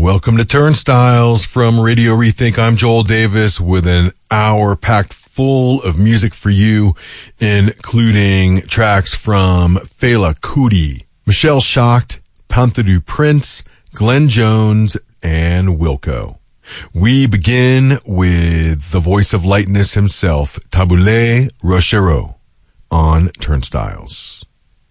Welcome to Turnstiles from Radio Rethink. I'm Joel Davis with an hour packed full of music for you, including tracks from Fela Kuti, Michelle Schacht, Panther du Prince, Glenn Jones, and Wilco. We begin with the voice of lightness himself, Tabule Rochereau, on Turnstiles.